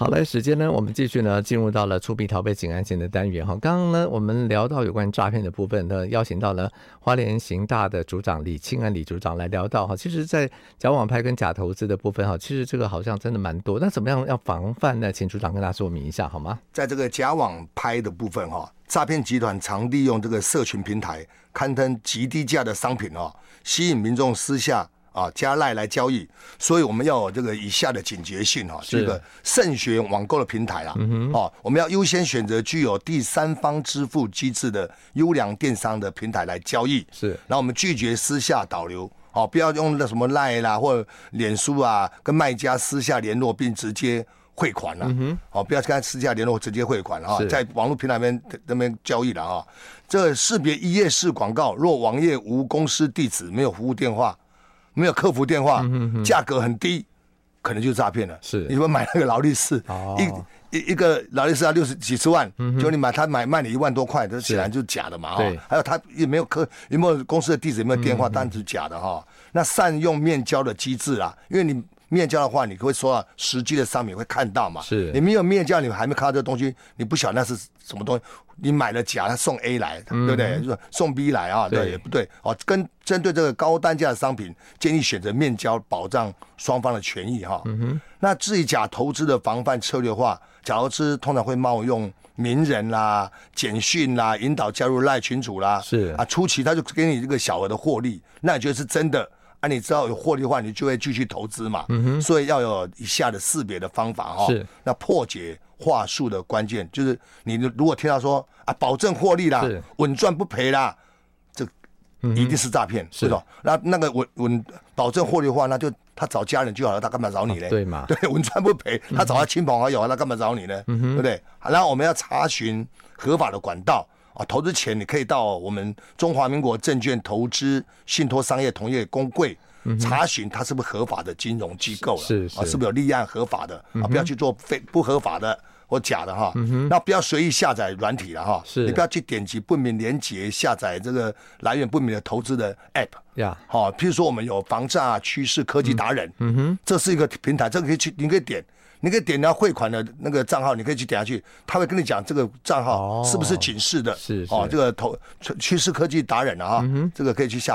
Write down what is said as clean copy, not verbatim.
好嘞，时间呢，我们继续呢进入到了出避逃避警安线的单元哈。刚刚呢，我们聊到有关诈骗的部分呢，邀请到了花莲刑大的组长李庆安李组长来聊到哈。其实，在假网拍跟假投资的部分哈，其实这个好像真的蛮多。那怎么样要防范呢？请组长跟大家说明一下好吗？ 在这个假网拍的部分哈，诈骗集团常利用这个社群平台刊登极低价的商品哦，吸引民众私下加赖来交易，所以我们要有这个以下的警觉性哈，这个慎选网购的平台啦，我们要优先选择具有第三方支付机制的优良电商的平台来交易， 是， 然后我们拒绝私下导流，不要用那什么赖啦或者脸书啊，跟卖家私下联络并直接汇款啦，不要跟他私下联络直接汇款哈，在网络平台那边交易了哈。这识别一页式广告，若网页无公司地址、没有服务电话、没有客服电话，价格很低，可能就是诈骗了。 是， 你说买那个劳力士，一个劳力士要60几十万，就你他卖你1万多块，这显然就是假的嘛。 对， 还有他也没有公司的地址，有没有电话，当然就是假的哈。那善用面交的机制啦，因为你面交的话，你会收到实际的商品，会看到嘛。 是， 你没有面交，你还没看到这个东西，你不晓得那是什么东西。你买了假，他送 A 来，对不对？就是送 B 来啊，对，也不对。针对这个高单价的商品，建议选择面交，保障双方的权益哈。那至于假投资的防范策略化，假投资通常会冒用名人啦、简讯啦，引导加入赖群组啦， 是初期他就给你这个小额的获利，那你觉得是真的？你知道有获利的话，你就会继续投资嘛。所以要有以下的识别的方法哈。是，那破解话术的关键就是你如果听到说保证获利啦，稳赚不赔啦，这一定是诈骗，是吧？那个保证获利的话，那就他找家人就好了，他干嘛找你呢？ 对嘛？ 对，稳赚不赔，他找他亲朋好友，他干嘛找你呢？对不对？然后我们要查询合法的管道。投资前你可以到我们中华民国证券投资信托商业同业公会查询它是不是合法的金融机构了，是不是有立案合法的不要去做不合法的或假的哈。那不要随意下载软体了哈，你不要去点击不明连结下载这个来源不明的投资的 App。譬如说我们有防诈趋势科技达人，这是一个平台，这个你可以点。你可以点到汇款的那个账号，你可以去点下去，他会跟你讲这个账号是不是警示的，这个趋势科技达人啊，这个可以去下。